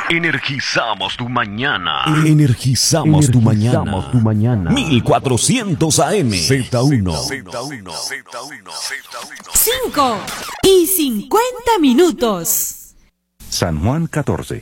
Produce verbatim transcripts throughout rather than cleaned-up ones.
Energizamos tu mañana. Energizamos, Energizamos tu mañana. tu mañana. mil cuatrocientos A M. Z uno. cinco y cincuenta minutos. San Juan catorce.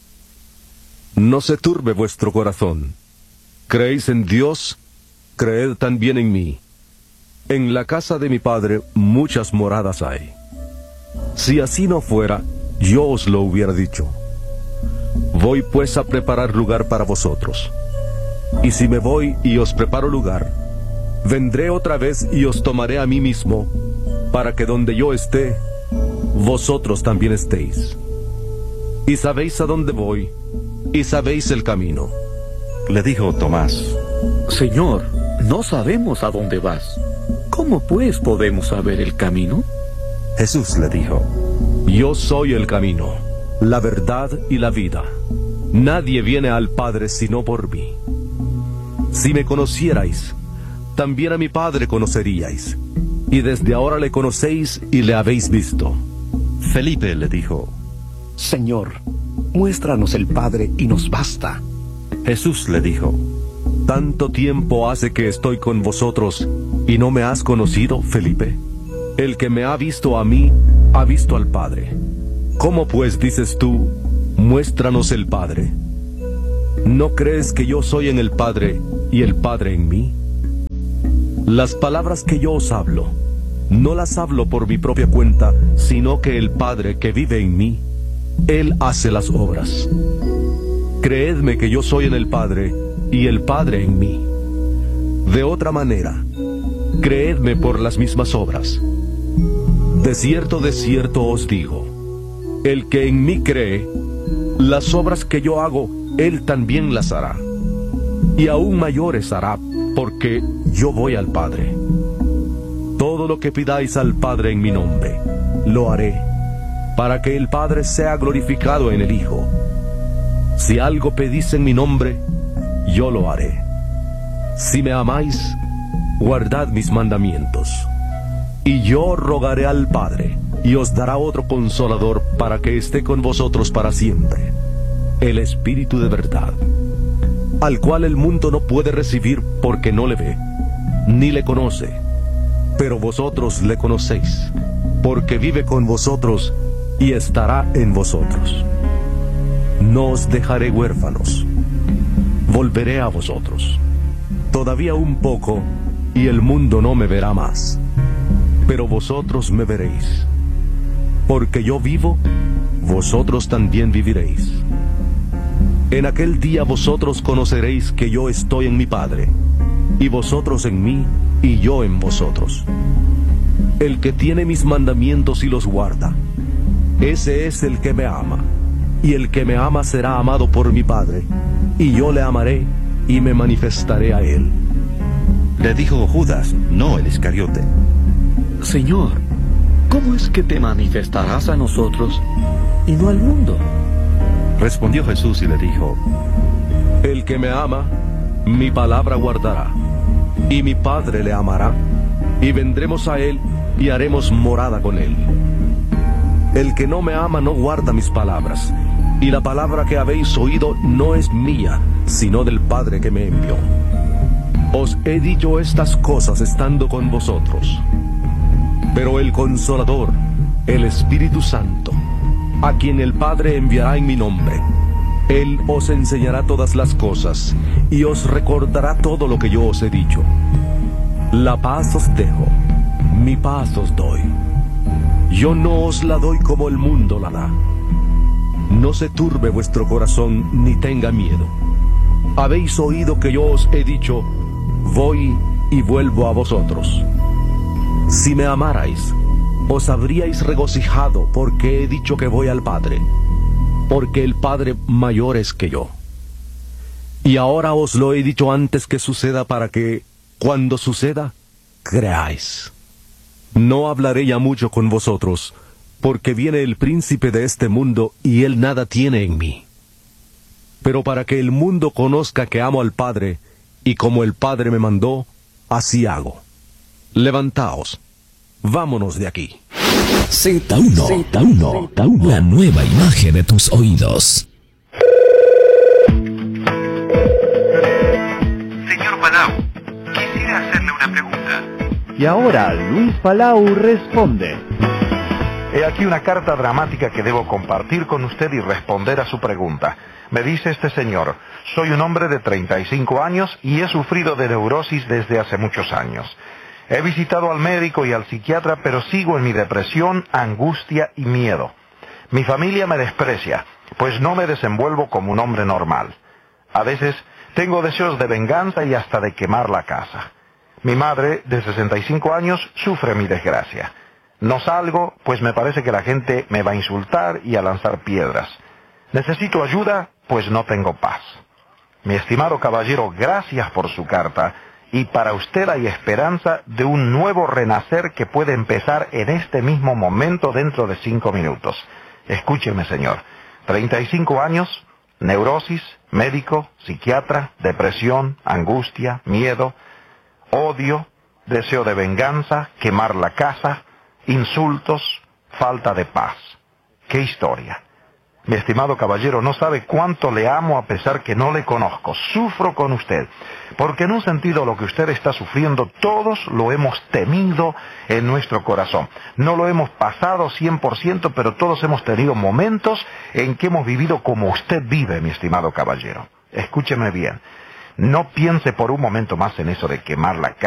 No se turbe vuestro corazón. ¿Creéis en Dios? Creed también en mí. En la casa de mi Padre muchas moradas hay. Si así no fuera, yo os lo hubiera dicho. Voy pues a preparar lugar para vosotros. Y si me voy y os preparo lugar, vendré otra vez y os tomaré a mí mismo, para que donde yo esté, vosotros también estéis. Y sabéis a dónde voy, y sabéis el camino. Le dijo Tomás: Señor, no sabemos a dónde vas. ¿Cómo pues podemos saber el camino? Jesús le dijo: Yo soy el camino, la verdad y la vida. Nadie viene al Padre sino por mí. Si me conocierais, también a mi Padre conoceríais, y desde ahora le conocéis y le habéis visto. Felipe le dijo: Señor, muéstranos el Padre y nos basta. Jesús le dijo: ¿Tanto tiempo hace que estoy con vosotros y no me has conocido, Felipe? El que me ha visto a mí, ha visto al Padre. ¿Cómo pues dices tú, muéstranos el Padre? ¿No crees que yo soy en el Padre y el Padre en mí? Las palabras que yo os hablo, no las hablo por mi propia cuenta, sino que el Padre que vive en mí, Él hace las obras. Creedme que yo soy en el Padre y el Padre en mí. De otra manera, creedme por las mismas obras. De cierto, de cierto os digo, el que en mí cree, las obras que yo hago, él también las hará. Y aún mayores hará, porque yo voy al Padre. Todo lo que pidáis al Padre en mi nombre, lo haré, para que el Padre sea glorificado en el Hijo. Si algo pedís en mi nombre, yo lo haré. Si me amáis, guardad mis mandamientos. Y yo rogaré al Padre, y os dará otro consolador para que esté con vosotros para siempre, el Espíritu de verdad, al cual el mundo no puede recibir porque no le ve, ni le conoce. Pero vosotros le conocéis, porque vive con vosotros y estará en vosotros. No os dejaré huérfanos, volveré a vosotros. Todavía un poco, y el mundo no me verá más, pero vosotros me veréis. Porque yo vivo, vosotros también viviréis. En aquel día vosotros conoceréis que yo estoy en mi Padre, y vosotros en mí, y yo en vosotros. El que tiene mis mandamientos y los guarda, ese es el que me ama. Y el que me ama será amado por mi Padre, y yo le amaré y me manifestaré a él. Le dijo Judas, no el Iscariote: Señor, ¿cómo es que te manifestarás a nosotros y no al mundo? Respondió Jesús y le dijo: El que me ama, mi palabra guardará, y mi Padre le amará, y vendremos a él y haremos morada con él. El que no me ama no guarda mis palabras, y la palabra que habéis oído no es mía, sino del Padre que me envió. Os he dicho estas cosas estando con vosotros. Pero el Consolador, el Espíritu Santo, a quien el Padre enviará en mi nombre, Él os enseñará todas las cosas, y os recordará todo lo que yo os he dicho. La paz os dejo, mi paz os doy. Yo no os la doy como el mundo la da. No se turbe vuestro corazón, ni tenga miedo. Habéis oído que yo os he dicho, voy y vuelvo a vosotros. Si me amarais, os habríais regocijado porque he dicho que voy al Padre, porque el Padre mayor es que yo. Y ahora os lo he dicho antes que suceda, para que, cuando suceda, creáis. No hablaré ya mucho con vosotros, porque viene el príncipe de este mundo y él nada tiene en mí. Pero para que el mundo conozca que amo al Padre, y como el Padre me mandó, así hago. Levantaos, vámonos de aquí. Z uno, Z uno, la nueva imagen de tus oídos. Y ahora Luis Palau responde. He aquí una carta dramática que debo compartir con usted y responder a su pregunta. Me dice este señor: soy un hombre de treinta y cinco años y he sufrido de neurosis desde hace muchos años. He visitado al médico y al psiquiatra, pero sigo en mi depresión, angustia y miedo. Mi familia me desprecia, pues no me desenvuelvo como un hombre normal. A veces tengo deseos de venganza y hasta de quemar la casa. Mi madre, de sesenta y cinco años, sufre mi desgracia. No salgo, pues me parece que la gente me va a insultar y a lanzar piedras. Necesito ayuda, pues no tengo paz. Mi estimado caballero, gracias por su carta, y para usted hay esperanza de un nuevo renacer que puede empezar en este mismo momento dentro de cinco minutos. Escúcheme, señor. treinta y cinco años, neurosis, médico, psiquiatra, depresión, angustia, miedo, odio, deseo de venganza, quemar la casa, insultos, falta de paz. ¡Qué historia! Mi estimado caballero, no sabe cuánto le amo a pesar que no le conozco. Sufro con usted, porque en un sentido lo que usted está sufriendo todos lo hemos temido en nuestro corazón. No lo hemos pasado cien por ciento, pero todos hemos tenido momentos en que hemos vivido como usted vive, mi estimado caballero. Escúcheme bien. No piense por un momento más en eso de quemar la casa.